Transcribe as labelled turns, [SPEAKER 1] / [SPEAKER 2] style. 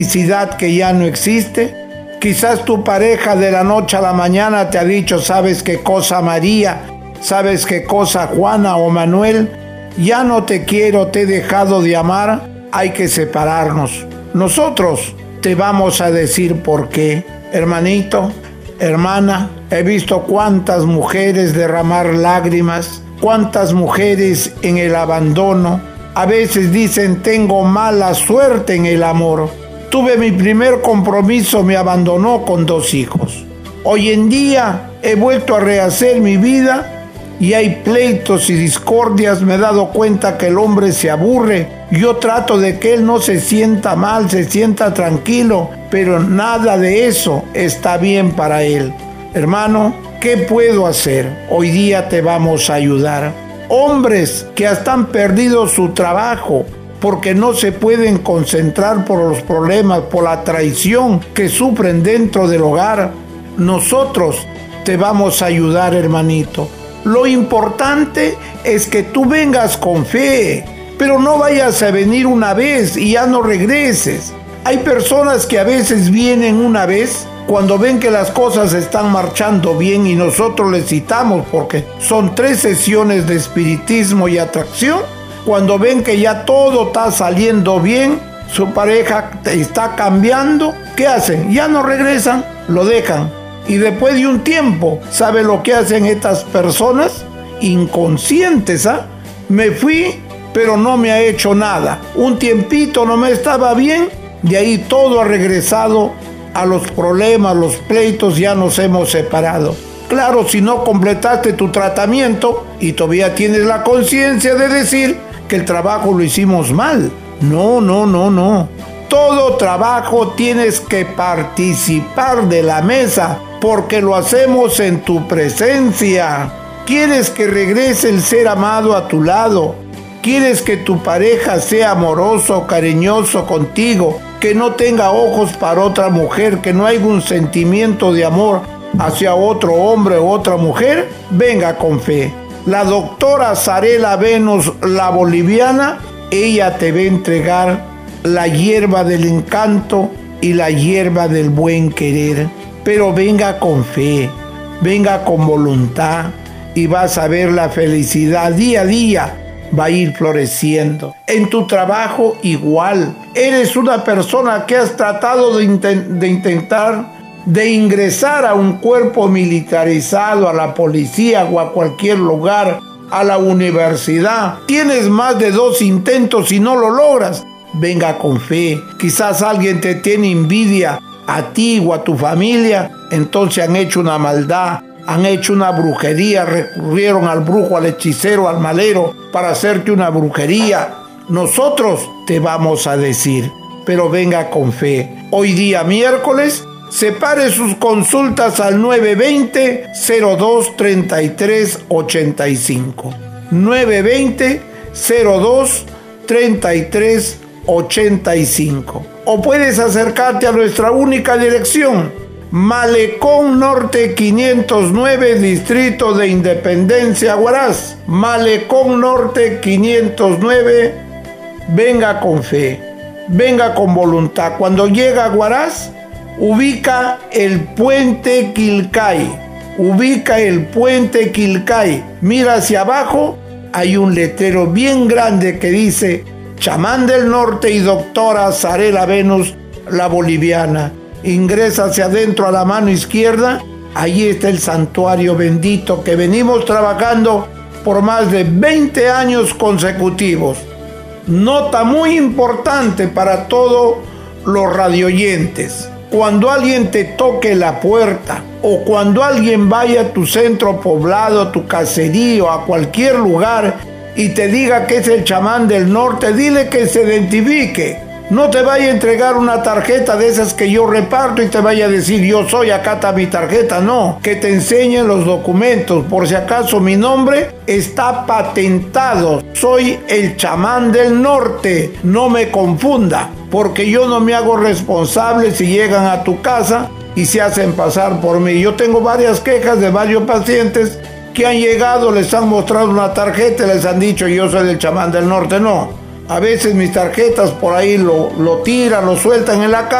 [SPEAKER 1] felicidad que ya no existe. Quizás tu pareja de la noche a la mañana te ha dicho, ¿sabes qué cosa, María? ¿Sabes qué cosa, Juana o Manuel? Ya no te quiero, te he dejado de amar, hay que separarnos. Nosotros te vamos a decir por qué. Hermanito, hermana, he visto cuántas mujeres derramar lágrimas, cuántas mujeres en el abandono. A veces dicen, tengo mala suerte en el amor. Tuve mi primer compromiso, me abandonó con 2 hijos. Hoy en día he vuelto a rehacer mi vida y hay pleitos y discordias. Me he dado cuenta que el hombre se aburre. Yo trato de que él no se sienta mal, se sienta tranquilo, pero nada de eso está bien para él. Hermano, ¿qué puedo hacer? Hoy día te vamos a ayudar. Hombres que hasta han perdido su trabajo porque no se pueden concentrar por los problemas, por la traición que sufren dentro del hogar. Nosotros te vamos a ayudar, hermanito. Lo importante es que tú vengas con fe, pero no vayas a venir una vez y ya no regreses. Hay personas que a veces vienen una vez cuando ven que las cosas están marchando bien y nosotros les citamos porque son 3 sesiones de espiritismo y atracción. Cuando ven que ya todo está saliendo bien, su pareja está cambiando, ¿qué hacen? Ya no regresan, lo dejan. Y después de un tiempo, ¿sabe lo que hacen estas personas? Inconscientes, ¿ah? Me fui, pero no me ha hecho nada. Un tiempito no me estaba bien, de ahí todo ha regresado a los problemas, los pleitos, ya nos hemos separado. Claro, si no completaste tu tratamiento y todavía tienes la conciencia de decir que el trabajo lo hicimos mal. No. Todo trabajo tienes que participar de la mesa porque lo hacemos en tu presencia. ¿Quieres que regrese el ser amado a tu lado? ¿Quieres que tu pareja sea amoroso, cariñoso contigo? Que no tenga ojos para otra mujer, que no haya un sentimiento de amor hacia otro hombre o otra mujer. Venga con fe. La doctora Sarela Venus, la boliviana, ella te va a entregar la hierba del encanto y la hierba del buen querer. Pero venga con fe, venga con voluntad y vas a ver la felicidad día a día. Va a ir floreciendo. En tu trabajo igual. Eres una persona que has tratado de intentar de ingresar a un cuerpo militarizado, a la policía o a cualquier lugar, a la universidad. Tienes más de 2 intentos y no lo logras. Venga con fe. Quizás alguien te tiene envidia a ti o a tu familia. Entonces han hecho una maldad. Han hecho una brujería, recurrieron al brujo, al hechicero, al malero para hacerte una brujería. Nosotros te vamos a decir, pero venga con fe. Hoy día miércoles, separe sus consultas al 920-02-33-85. 920-02-33-85. O puedes acercarte a nuestra única dirección. Malecón Norte 509, Distrito de Independencia, Huaraz. Malecón Norte 509, venga con fe, venga con voluntad. Cuando llega a Huaraz, ubica el puente Quilcay. Mira hacia abajo, hay un letrero bien grande que dice Chamán del Norte y doctora Sarela Venus, la boliviana. Ingresa hacia adentro a la mano izquierda, allí está el santuario bendito que venimos trabajando por más de 20 años consecutivos. Nota muy importante para todos los radioyentes. Cuando alguien te toque la puerta o cuando alguien vaya a tu centro poblado, a tu caserío, a cualquier lugar y te diga que es el chamán del norte, dile que se identifique. No te vaya a entregar una tarjeta de esas que yo reparto y te vaya a decir yo soy, acá está mi tarjeta. No, que te enseñen los documentos. Por si acaso mi nombre está patentado. Soy el chamán del norte. No me confunda, porque yo no me hago responsable si llegan a tu casa y se hacen pasar por mí. Yo tengo varias quejas de varios pacientes que han llegado, les han mostrado una tarjeta y les han dicho yo soy el chamán del norte. No. A veces mis tarjetas por ahí lo tiran, lo sueltan en la calle.